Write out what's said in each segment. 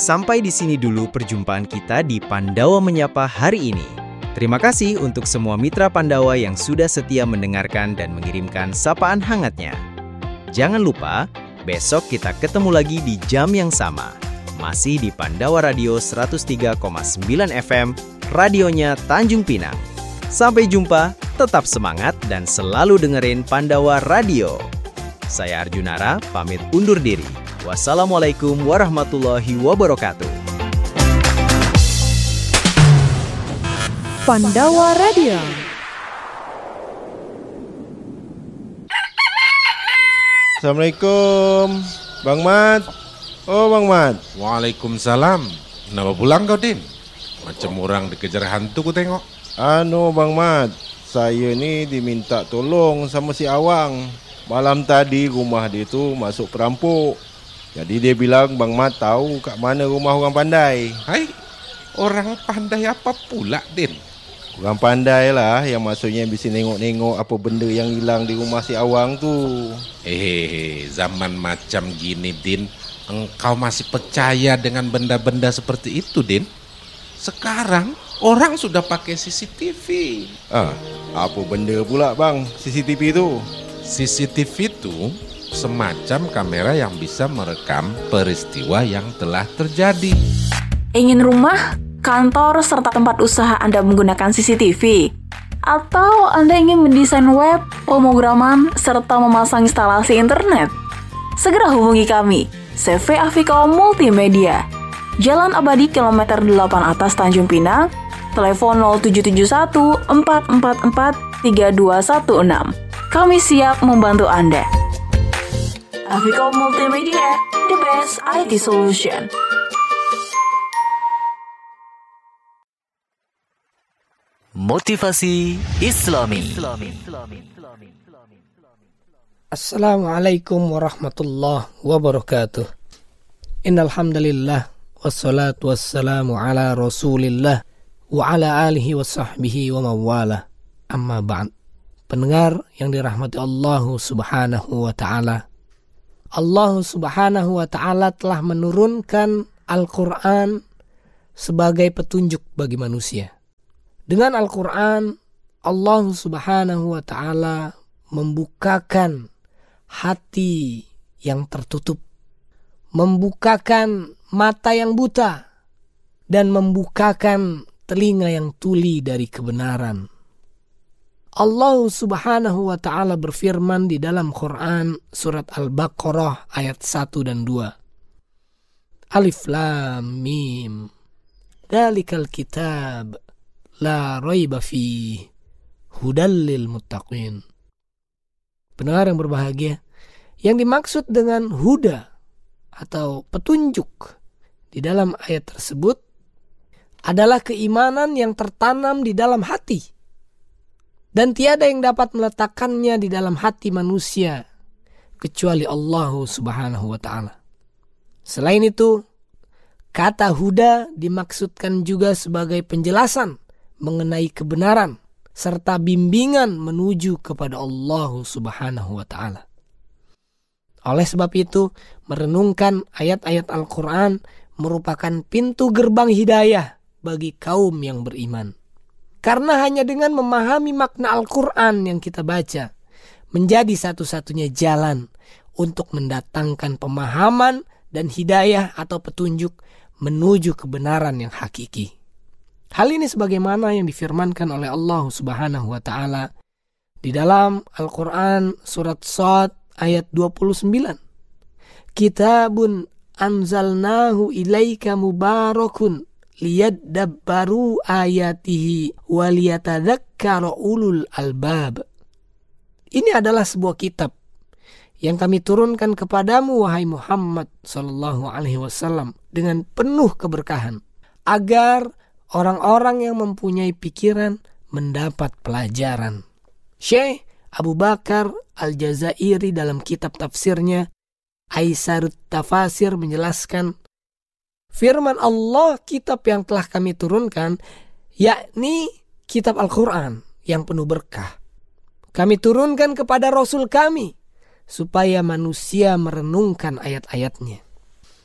Sampai di sini dulu perjumpaan kita di Pandawa Menyapa hari ini. Terima kasih untuk semua mitra Pandawa yang sudah setia mendengarkan dan mengirimkan sapaan hangatnya. Jangan lupa, besok kita ketemu lagi di jam yang sama. Masih di Pandawa Radio 103,9 FM, radionya Tanjung Pinang. Sampai jumpa, tetap semangat dan selalu dengerin Pandawa Radio. Saya Arjunara, pamit undur diri. Wassalamualaikum warahmatullahi wabarakatuh. Pandawa Radio. Assalamualaikum, Bang Mat. Oh, Bang Mat. Waalaikumsalam. Kenapa pulang kau, Din? Macam orang dikejar hantu ku tengok. Bang Mat, saya ni diminta tolong sama si Awang. Malam tadi rumah dia tu masuk perampok. Jadi dia bilang Bang Mat tahu kat mana rumah orang pandai. Hai, orang pandai apa pula, Din? Orang pandai lah yang maksudnya bisa nengok-nengok apa benda yang hilang di rumah si Awang tu. Zaman macam gini, Din, engkau masih percaya dengan benda-benda seperti itu, Din? Sekarang orang sudah pakai CCTV. Apa benda pula bang CCTV tu? CCTV itu semacam kamera yang bisa merekam peristiwa yang telah terjadi. Ingin rumah, kantor, serta tempat usaha Anda menggunakan CCTV? Atau Anda ingin mendesain web, pemrograman, serta memasang instalasi internet? Segera hubungi kami, CV Afiko Multimedia. Jalan Abadi kilometer 8 atas Tanjung Pinang, telepon 0771 444 3216. Kami siap membantu Anda. Afiko Multimedia, the best IT solution. Motivasi Islami. Assalamualaikum warahmatullahi wabarakatuh. Innal hamdalillah wassalatu wassalamu ala Rasulillah wa ala alihi wasahbihi wa mawalah. Amma ba'd. Pendengar yang dirahmati Allah Subhanahu wa taala. Allah Subhanahu wa taala telah menurunkan Al-Qur'an sebagai petunjuk bagi manusia. Dengan Al-Quran, Allah Subhanahu wa ta'ala membukakan hati yang tertutup, membukakan mata yang buta, dan membukakan telinga yang tuli dari kebenaran. Allah Subhanahu wa ta'ala berfirman di dalam Quran surat Al-Baqarah ayat 1 dan 2. Alif Lam Mim. Dzalikal kitab la raiba fihi hudal lil muttaqin. Pendengar yang berbahagia, yang dimaksud dengan huda atau petunjuk di dalam ayat tersebut adalah keimanan yang tertanam di dalam hati, dan tiada yang dapat meletakkannya di dalam hati manusia kecuali Allah Subhanahu wa ta'ala. Selain itu, kata huda dimaksudkan juga sebagai penjelasan mengenai kebenaran serta bimbingan menuju kepada Allah Subhanahu wa ta'ala. Oleh sebab itu, merenungkan ayat-ayat Al-Quran merupakan pintu gerbang hidayah bagi kaum yang beriman. Karena hanya dengan memahami makna Al-Quran yang kita baca, menjadi satu-satunya jalan untuk mendatangkan pemahaman dan hidayah atau petunjuk menuju kebenaran yang hakiki. Hal ini sebagaimana yang difirmankan oleh Allah Subhanahu wa ta'ala di dalam Al-Quran surat Shad ayat 29. Kitabun anzalnahu ilaika mubarakun liyadabbaru ayatihi waliyatadzakkara ulul albab. Ini adalah sebuah kitab yang kami turunkan kepadamu wahai Muhammad sallallahu alaihi wasallam dengan penuh keberkahan agar orang-orang yang mempunyai pikiran mendapat pelajaran. Syekh Abu Bakar Al-Jazairi dalam kitab tafsirnya Aisarut Tafasir menjelaskan, firman Allah kitab yang telah kami turunkan, yakni kitab Al-Quran yang penuh berkah. Kami turunkan kepada Rasul kami supaya manusia merenungkan ayat-ayatnya.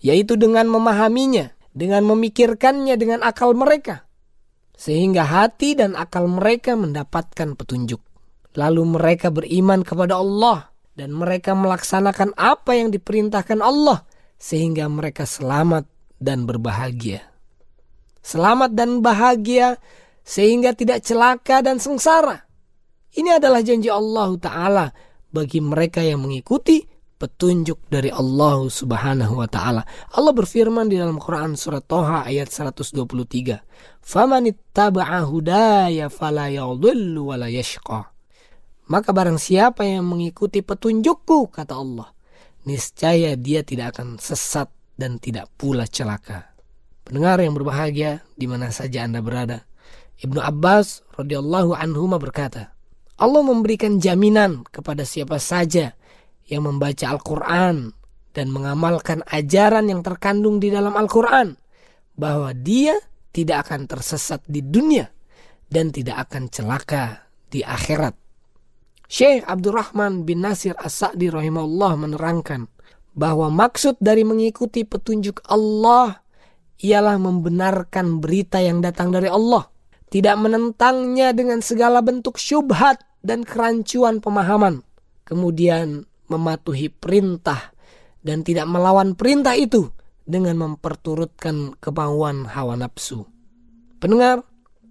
yaitu dengan memahaminya, dengan memikirkannya dengan akal mereka, sehingga hati dan akal mereka mendapatkan petunjuk. Lalu mereka beriman kepada Allah dan mereka melaksanakan apa yang diperintahkan Allah, sehingga mereka selamat dan berbahagia. Selamat dan bahagia sehingga tidak celaka dan sengsara. Ini adalah janji Allah Ta'ala bagi mereka yang mengikuti petunjuk dari Allah Subhanahu wa Ta'ala. Allah berfirman di dalam Quran surat Toha ayat 123. "Famanittaba'a hudaya fala yadhillu wa la yashqa." Maka barang siapa yang mengikuti petunjukku, kata Allah, niscaya dia tidak akan sesat dan tidak pula celaka. Pendengar yang berbahagia di mana saja Anda berada, Ibnu Abbas radhiyallahu anhuma berkata, Allah memberikan jaminan kepada siapa saja yang membaca Al-Quran dan mengamalkan ajaran yang terkandung di dalam Al-Quran, bahwa dia tidak akan tersesat di dunia dan tidak akan celaka di akhirat. Syekh Abdurrahman bin Nasir As-Sa'di rahimahullah menerangkan bahwa maksud dari mengikuti petunjuk Allah ialah membenarkan berita yang datang dari Allah, tidak menentangnya dengan segala bentuk syubhat dan kerancuan pemahaman, kemudian mematuhi perintah dan tidak melawan perintah itu dengan memperturutkan kemauan hawa nafsu. Pendengar,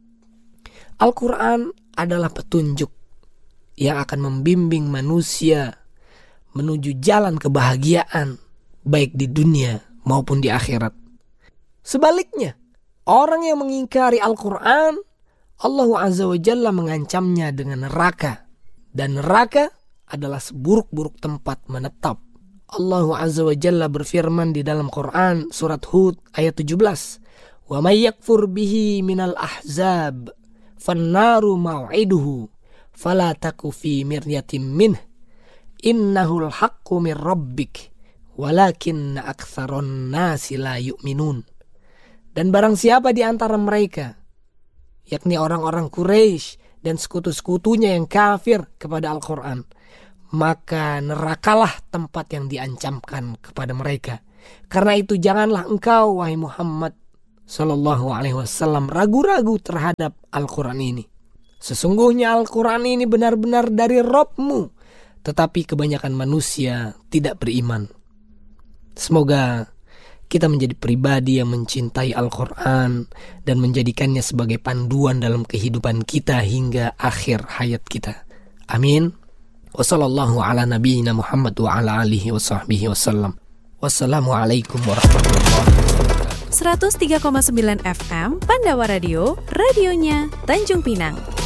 Al-Quran adalah petunjuk yang akan membimbing manusia menuju jalan kebahagiaan baik di dunia maupun di akhirat. Sebaliknya, orang yang mengingkari Al-Quran, Allah Azza wa Jalla mengancamnya dengan neraka, dan neraka adalah seburuk-buruk tempat menetap. Allah Azza wa Jalla berfirman di dalam Quran surat Hud ayat 17, "Wa may yakfur bihi minal ahzab fannaru maw'iduhu fala taku fi miryatin minh innahul haqqu min rabbik walakinna aktsaron nasi la yu'minun." Dan barang siapa di antara mereka, yakni orang-orang Quraisy dan sekutu-sekutunya yang kafir kepada Al-Quran, maka nerakalah tempat yang diancamkan kepada mereka. Karena itu janganlah engkau, wahai Muhammad sallallahu alaihi wasallam, ragu-ragu terhadap Al-Quran ini. Sesungguhnya Al-Quran ini benar-benar dari Rabb-Mu, tetapi kebanyakan manusia tidak beriman. Semoga kita menjadi pribadi yang mencintai Al-Quran dan menjadikannya sebagai panduan dalam kehidupan kita hingga akhir hayat kita. Amin. Wassallallahu ala nabiyyina Muhammad wa ala alihi wa sahbihi wasallam. Wassalamualaikum warahmatullahi wabarakatuh. 103,9 FM Pandawa Radio, radionya Tanjung Pinang.